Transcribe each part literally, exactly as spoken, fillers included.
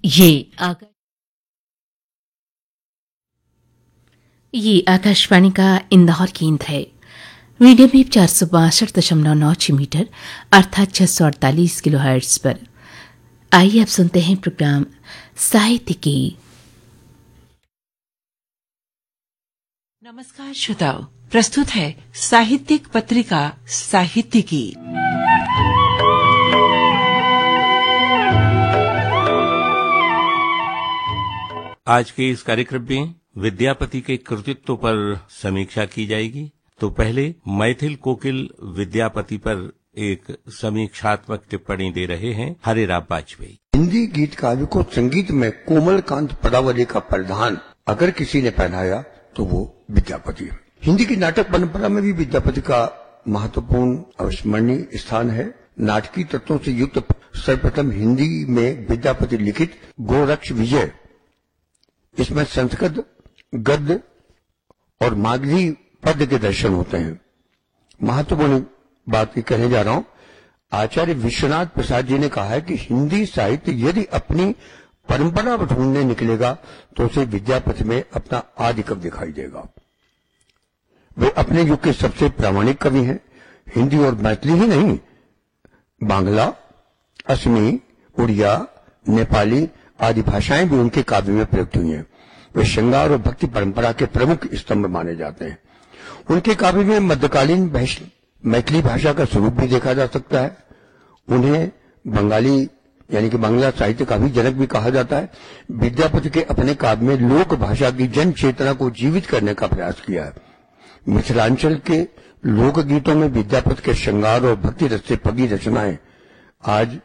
ये आका... ये आकाशवाणी का इंदौर केंद्र है। मीडियम वेव चार सौ बासठ दशमलव नौ छह मीटर अर्थात छह सौ अड़तालीस किलो हर्ट्ज पर। आइए अब सुनते हैं प्रोग्राम साहित्य की। नमस्कार श्रोताओ, प्रस्तुत है साहित्यिक पत्रिका साहित्य की। आज के इस कार्यक्रम में विद्यापति के कृतित्व पर समीक्षा की जाएगी। तो पहले मैथिल कोकिल विद्यापति पर एक समीक्षात्मक टिप्पणी दे रहे हैं हरिराम वाजपेयी। हिंदी गीत काव्य को संगीत में कोमल कांत पदावली का परिधान अगर किसी ने पहनाया तो वो विद्यापति है। हिंदी की नाटक परंपरा में भी विद्यापति का महत्वपूर्ण अविस्मरणीय स्थान है। नाटकीय तत्वों से युक्त सर्वप्रथम हिंदी में विद्यापति लिखित गोरक्ष विजय, इसमें संस्कृत गद्य और मागधी पद्य के दर्शन होते हैं। महत्वपूर्ण बात ये कहने जा रहा हूं, आचार्य विश्वनाथ प्रसाद जी ने कहा है कि हिंदी साहित्य यदि अपनी परंपरा ढूंढने निकलेगा तो उसे विद्यापति में अपना आदि कवि दिखाई देगा। वे अपने युग के सबसे प्रामाणिक कवि हैं। हिंदी और मैथिली ही नहीं, बांग्ला, असमी, उड़िया, नेपाली आदि भाषाएं भी उनके काव्य में प्रयुक्त हुई हैं। वे श्रृंगार और भक्ति परंपरा के प्रमुख स्तंभ माने जाते हैं। उनके काव्य में मध्यकालीन मैथिली भाषा का स्वरूप भी देखा जा सकता है। उन्हें बंगाली यानी कि बांग्ला साहित्य का भी जनक भी कहा जाता है। विद्यापति के अपने काव्य में लोक भाषा की जन चेतना को जीवित करने का प्रयास किया है। मिथिलांचल के लोक गीतों में विद्यापति के श्रृंगार और भक्ति रस से पगी रचनाएं आज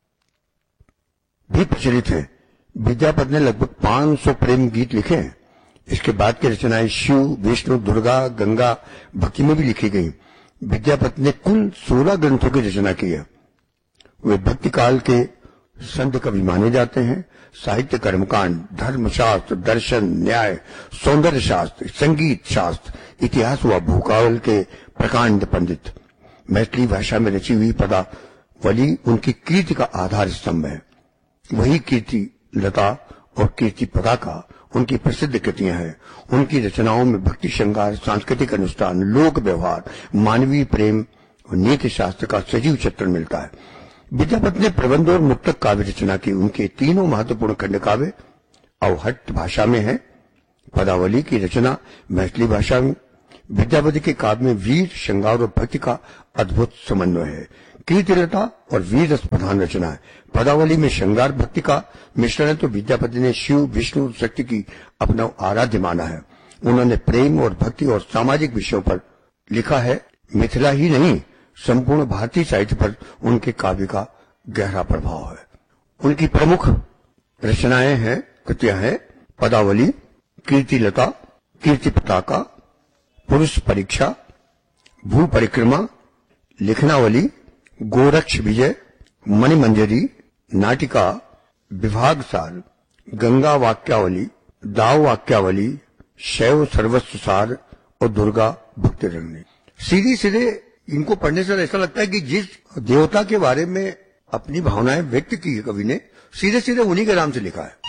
भी प्रचलित है। विद्यापति ने लगभग पांच सौ प्रेम गीत लिखे हैं। इसके बाद की रचनाएं शिव, विष्णु, दुर्गा, गंगा, भक्ति में भी लिखी गई। विद्यापति ने कुल सोलह ग्रंथों की रचना की है। वे भक्ति काल के संत कवि माने जाते हैं। साहित्य कर्मकांड, धर्मशास्त्र, दर्शन, न्याय, सौंदर्य शास्त्र, संगीत शास्त्र, इतिहास व भूकाल के प्रकांड पंडित। मैथिली भाषा में रची हुई पदावली उनकी कीर्ति का आधार स्तंभ है। वही कीर्ति लता और कीर्ति पताका उनकी प्रसिद्ध कृतियां हैं। उनकी रचनाओं में भक्ति श्रृंगार, सांस्कृतिक अनुष्ठान, लोक व्यवहार, मानवीय प्रेम और नीति शास्त्र का सजीव चित्रण मिलता है। विद्यापति ने प्रबंध और मुक्तक काव्य रचना की। उनके तीनों महत्वपूर्ण खंड काव्य अवहट्ट भाषा में है। पदावली की रचना मैथिली भाषा में। विद्यापति के काव्य में वीर, श्रृंगार और भक्ति का अद्भुत समन्वय है। कीर्तिलता और वीर रस प्रधान रचना है। पदावली में श्रृंगार भक्ति का मिश्रण है तो विद्यापति ने शिव, विष्णु, शक्ति की अपना आराध्य माना है। उन्होंने प्रेम और भक्ति और सामाजिक विषयों पर लिखा है। मिथिला ही नहीं, संपूर्ण भारतीय साहित्य पर उनके काव्य का गहरा प्रभाव है। उनकी प्रमुख रचनाएं हैं, कृतियां हैं पदावली, कीर्तिलता, कीर्ति पताका, पुरुष परीक्षा, भू परिक्रमा, लिखनावली, गोरक्ष विजय, मणिमंजरी, नाटिका, विभाग सार, गंगा वाक्यावली, दाव वाक्यावली, शैव सर्वस्व सार और दुर्गा भक्ति रंगनी। सीधे सीधे इनको पढ़ने से ऐसा लगता है कि जिस देवता के बारे में अपनी भावनाएं व्यक्त की है कवि ने, सीधे सीधे उन्हीं के नाम से लिखा है।